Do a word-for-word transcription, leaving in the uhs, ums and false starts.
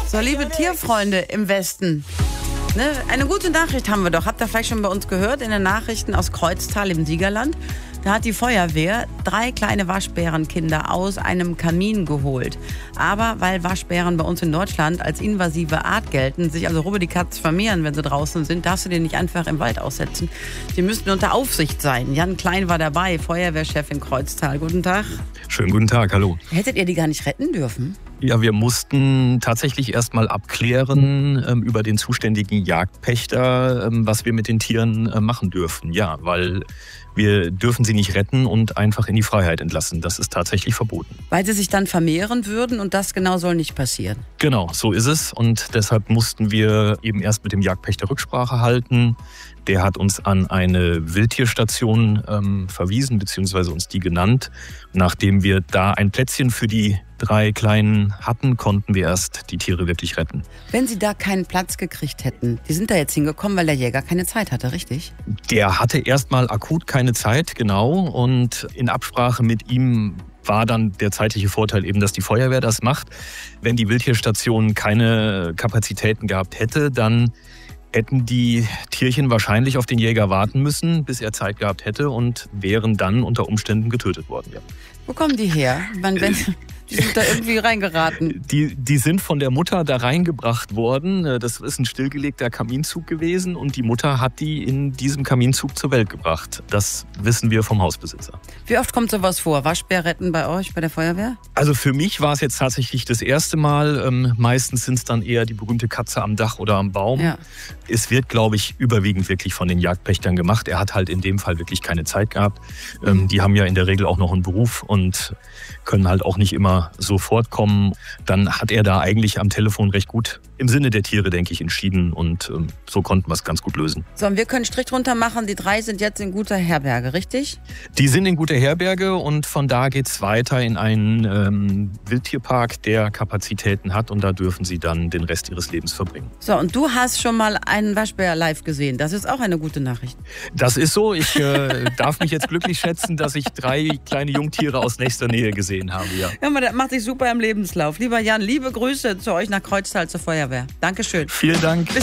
So, liebe Tierfreunde im Westen, ne, eine gute Nachricht haben wir doch. Habt ihr vielleicht schon bei uns gehört in den Nachrichten aus Kreuztal im Siegerland? Da hat die Feuerwehr drei kleine Waschbärenkinder aus einem Kamin geholt. Aber weil Waschbären bei uns in Deutschland als invasive Art gelten, sich also rüber die Katz vermehren, wenn sie draußen sind, darfst du die nicht einfach im Wald aussetzen. Die müssten unter Aufsicht sein. Jan Klein war dabei, Feuerwehrchef in Kreuztal. Guten Tag. Schönen guten Tag, hallo. Hättet ihr die gar nicht retten dürfen? Ja, wir mussten tatsächlich erstmal abklären ähm, über den zuständigen Jagdpächter, ähm, was wir mit den Tieren äh, machen dürfen. Ja, weil wir dürfen sie nicht retten und einfach in die Freiheit entlassen. Das ist tatsächlich verboten. Weil sie sich dann vermehren würden und das genau soll nicht passieren. Genau, so ist es. Und deshalb mussten wir eben erst mit dem Jagdpächter Rücksprache halten. Der hat uns an eine Wildtierstation ähm, verwiesen, beziehungsweise uns die genannt. Nachdem wir da ein Plätzchen für die drei Kleinen hatten, konnten wir erst die Tiere wirklich retten. Wenn Sie da keinen Platz gekriegt hätten, die sind da jetzt hingekommen, weil der Jäger keine Zeit hatte, richtig? Der hatte erstmal akut keine Zeit, genau. Und in Absprache mit ihm war dann der zeitliche Vorteil eben, dass die Feuerwehr das macht. Wenn die Wildtierstation keine Kapazitäten gehabt hätte, dann hätten die Tierchen wahrscheinlich auf den Jäger warten müssen, bis er Zeit gehabt hätte und wären dann unter Umständen getötet worden. Ja. Wo kommen die her? Man, wenn, die sind da irgendwie reingeraten. Die, die sind von der Mutter da reingebracht worden. Das ist ein stillgelegter Kaminzug gewesen und die Mutter hat die in diesem Kaminzug zur Welt gebracht. Das wissen wir vom Hausbesitzer. Wie oft kommt sowas vor? Waschbär retten bei euch, bei der Feuerwehr? Also für mich war es jetzt tatsächlich das erste Mal. Ähm, meistens sind es dann eher die berühmte Katze am Dach oder am Baum. Ja. Es wird, glaube ich, überwiegend wirklich von den Jagdpächtern gemacht. Er hat halt in dem Fall wirklich keine Zeit gehabt. Ähm, die haben ja in der Regel auch noch einen Beruf und können halt auch nicht immer sofort kommen. Dann hat er da eigentlich am Telefon recht gut im Sinne der Tiere, denke ich, entschieden. Und ähm, so konnten wir es ganz gut lösen. So, und wir können Strich drunter machen. Die drei sind jetzt in guter Herberge, richtig? Die sind in guter Herberge und von da geht es weiter in einen ähm, Wildtierpark, der Kapazitäten hat. Und da dürfen sie dann den Rest ihres Lebens verbringen. So, und du hast schon mal einen Waschbär live gesehen. Das ist auch eine gute Nachricht. Das ist so. Ich äh, darf mich jetzt glücklich schätzen, dass ich drei kleine Jungtiere aus nächster Nähe gesehen habe. Ja, ja, das macht sich super im Lebenslauf. Lieber Jan, liebe Grüße zu euch nach Kreuztal zur Feuerwehr. Dankeschön. Vielen Dank.